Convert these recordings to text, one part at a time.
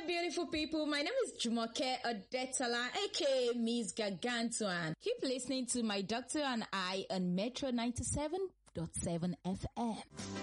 beautiful people. My name is Jumoke Odetala, aka Miss Gargantuan. Keep listening to My Doctor and I on Metro 97.7 FM.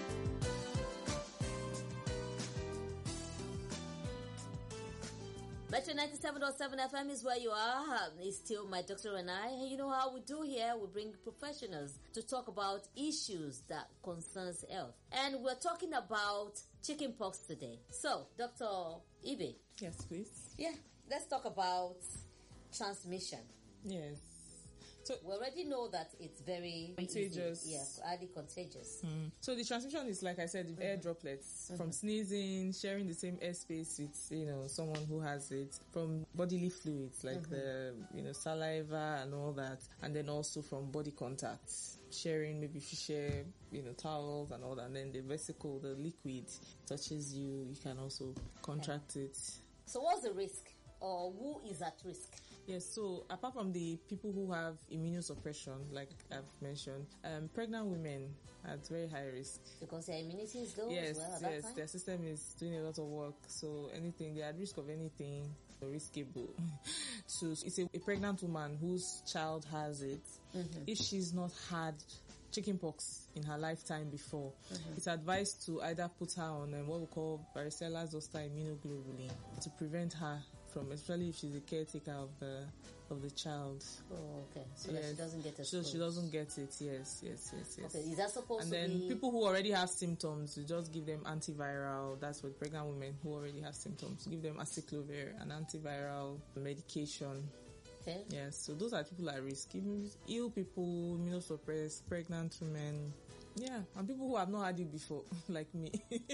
Metro 97.7 FM is where you are. It's still My Doctor and I. You know how we do here? We bring professionals to talk about issues that concerns health. And we're talking about chickenpox today. So, Dr. Ibe. Yes, please. Yeah, let's talk about transmission. Yes. So we already know that it's very contagious. Yes, highly contagious. So the transmission is, like I said, the air droplets from sneezing, sharing the same airspace with someone who has it, from bodily fluids like the saliva and all that, and then also from body contact, sharing. Maybe if you share towels and all that, and then the vesicle, the liquid touches you, you can also contract it. So what's the risk, or who is at risk? Yes, so apart from the people who have immunosuppression, like I've mentioned, pregnant women are at very high risk. Because their immunity is low yes, as well at that yes, time? Their system is doing a lot of work, so they're at risk of anything riskable. So it's a pregnant woman whose child has it. If she's not had chickenpox in her lifetime before, it's advised to either put her on what we call varicella zoster immunoglobulin to prevent her from, especially if she's a caretaker of the child. Oh, okay. So that she doesn't get it. So she doesn't get it. Yes. Okay, is that supposed to be? And then people who already have symptoms, you just give them antiviral. That's for pregnant women who already have symptoms. Give them acyclovir, an antiviral medication. Okay. Yes, so those are people at risk. Ill people, immunosuppressed, pregnant women. Yeah, and people who have not had it before, like me.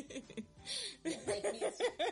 Like me.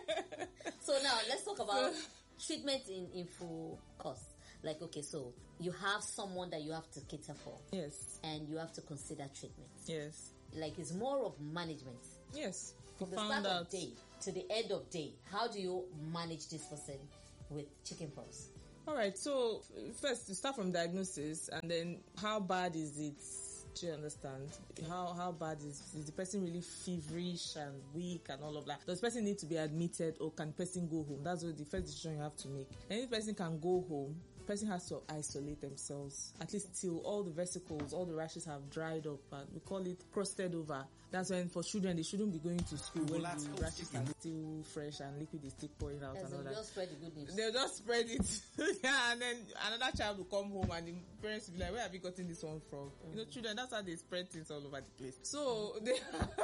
So now let's talk about treatment in full cost. Like, okay, so you have someone that you have to cater for. Yes. And you have to consider treatment. Yes. Like, it's more of management. Yes. From the start of day to the end of day, how do you manage this person with chickenpox? All right, so first, you start from diagnosis, and then how bad is it? Do you understand? How bad is the person really feverish and weak and all of that? Does the person need to be admitted, or can the person go home? That's what the first decision you have to make. And if the person can go home, the person has to isolate themselves, at least till all the vesicles, all the rashes have dried up, and we call it crusted over. That's when for children, they shouldn't be going to school when the rashes are still fresh and liquid is still pouring out and all that. They'll just spread the good news. They'll just spread it. Yeah, and then another child will come home and the parents will be like, where have you gotten this one from? Children, that's how they spread things all over the place. So they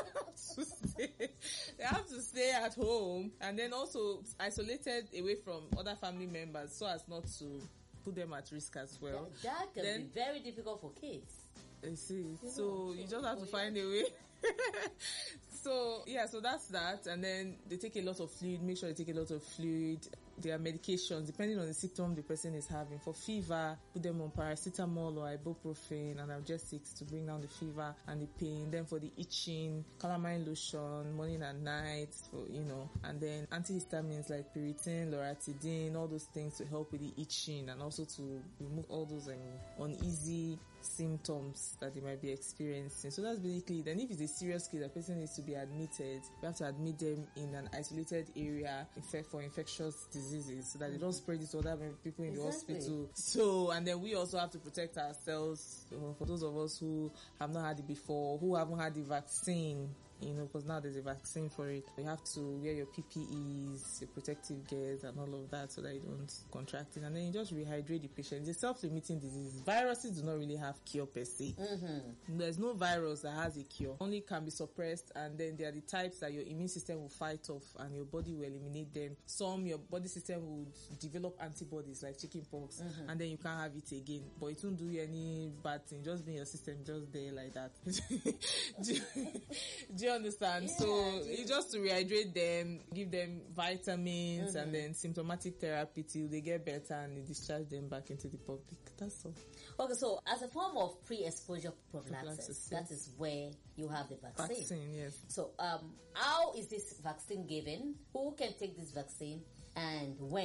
have to stay at home, and then also isolated away from other family members so as not to put them at risk as well. That can be very difficult for kids. You see, so you just have to find a way. So that's that. And then they take a lot of fluid. Make sure they take a lot of fluid. Their medications, depending on the symptom the person is having. For fever, put them on paracetamol or ibuprofen and analgesics to bring down the fever and the pain. Then for the itching, calamine lotion, morning and night, and then antihistamines like Piriton, Loratadine, all those things to help with the itching and also to remove all those uneasy symptoms that they might be experiencing. So that's basically, then if it's a serious case, the person needs to be admitted. You have to admit them in an isolated area for infectious diseases so that they don't spread it to other people in the hospital. So, and then we also have to protect ourselves for those of us who have not had it before, who haven't had the vaccine. Because now there's a vaccine for it. You have to wear your PPEs, your protective gears and all of that so that you don't contract it. And then you just rehydrate the patient. It's a self-limiting disease. Viruses do not really have cure per se. There's no virus that has a cure. Only can be suppressed, and then there are the types that your immune system will fight off and your body will eliminate them. Some, your body system will develop antibodies like chickenpox, and then you can't have it again. But it won't do you any bad thing. Just be in your system just there like that. Do you understand? Yeah, so it's just to rehydrate them, give them vitamins, and then symptomatic therapy till they get better and you discharge them back into the public. That's all. Okay, so as a form of pre-exposure prophylaxis, that is where you have the vaccine. Vaccine, yes. So how is this vaccine given? Who can take this vaccine and when?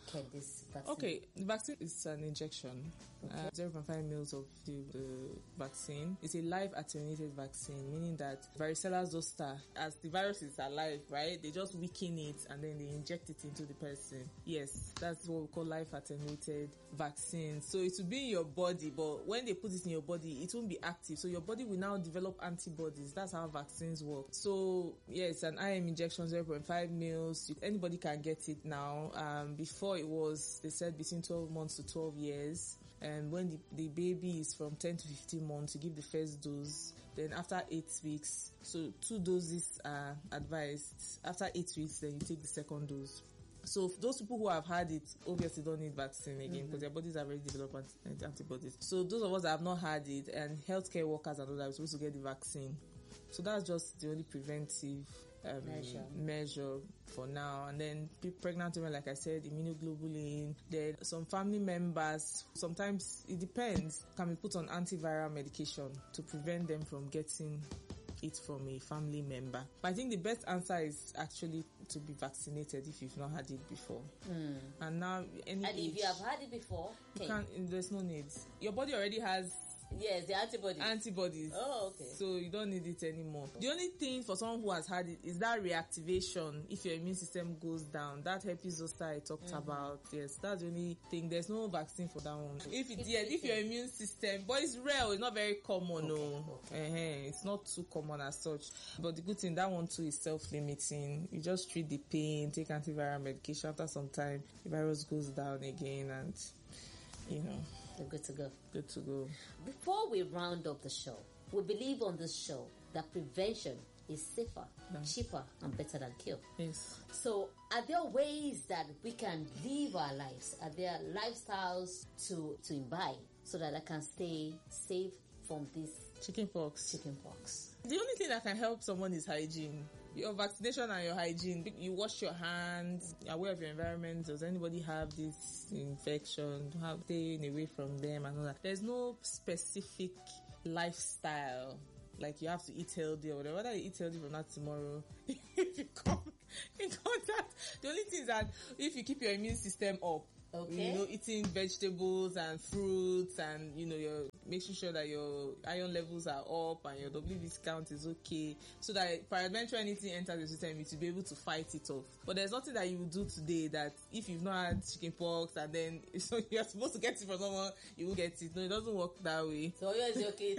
can this vaccine? Okay, the vaccine is an injection. 0.5 mils of the vaccine. It's a live attenuated vaccine, meaning that varicella zoster, as the virus is alive, right? They just weaken it and then they inject it into the person. Yes, that's what we call live attenuated vaccine. So it will be in your body, but when they put it in your body, it won't be active. So your body will now develop antibodies. That's how vaccines work. So yeah, it's an IM injection, 0.5 mils. Anybody can get it now. Before it was, they said between 12 months to 12 years. And when the baby is from 10 to 15 months, you give the first dose. Then after 8 weeks, so 2 doses are advised. After 8 weeks, then you take the second dose. So those people who have had it obviously don't need vaccine again because their bodies have already developed antibodies. So those of us that have not had it and healthcare workers and all that are supposed to get the vaccine. So that's just the only preventive measure for now. And then pregnant women, like I said, immunoglobulin. Then some family members, sometimes it depends, can be put on antiviral medication to prevent them from getting it from a family member. But I think the best answer is actually to be vaccinated if you've not had it before. And now, if you have had it before, there's no need. Your body already has the antibodies. Oh, okay. So you don't need it anymore. The only thing for someone who has had it is that reactivation. If your immune system goes down, that herpes zoster I talked about. Yes, that's the only thing. There's no vaccine for that one. If your immune system, but it's rare. It's not very common. It's not too common as such. But the good thing, that one too is self-limiting. You just treat the pain, take antiviral medication. After some time, the virus goes down again, and you're good to go. Good to go. Before we round up the show, we believe on this show that prevention is safer, cheaper, and better than cure. Yes. So, are there ways that we can live our lives? Are there lifestyles to imbibe so that I can stay safe from this chickenpox? The only thing that can help someone is hygiene. Your vaccination and your hygiene. You wash your hands, you're aware of your environment. Does anybody have this infection? Staying away from them and all that. There's no specific lifestyle, like you have to eat healthy or whatever. Whether you eat healthy from that tomorrow, if you come in contact. The only thing is that if you keep your immune system up, eating vegetables and fruits and, you're making sure that your iron levels are up and your WBC count is okay, so that peradventure anything enters the system, you to be able to fight it off. But there's nothing that you will do today that if you've not had chickenpox and then you're supposed to get it from someone, you will get it. No, it doesn't work that way. So yours is okay.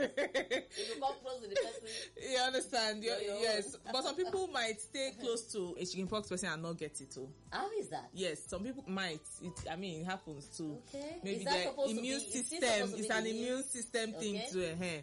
If you come close to the person, you understand? Yes. But some people might stay close to a chickenpox person and not get it too. How is that? Yes, some people might. It happens too. Okay. Maybe their immune system is an immune system thing too.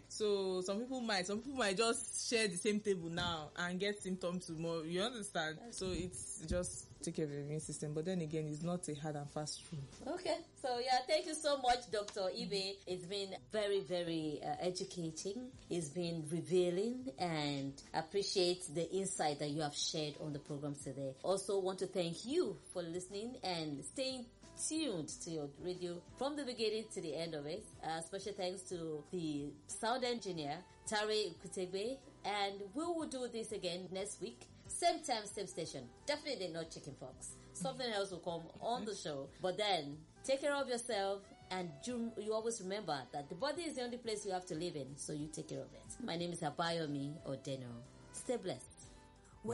So some people might just share the same table now and get symptoms tomorrow. You understand? So it's just take care of your immune system. But then again, it's not a hard and fast rule. Okay. So thank you so much, Dr. Ibe. It's been very, very educating. It's been revealing, and I appreciate the insight that you have shared on the program today. Also want to thank you for listening and staying tuned to your radio from the beginning to the end of it. Special thanks to the sound engineer, Tare Kutebe, and we will do this again next week. Same time, same station. Definitely not chickenpox. Something else will come on the show. But then, take care of yourself, and you always remember that the body is the only place you have to live in, so you take care of it. My name is Abayomi Odeno. Stay blessed.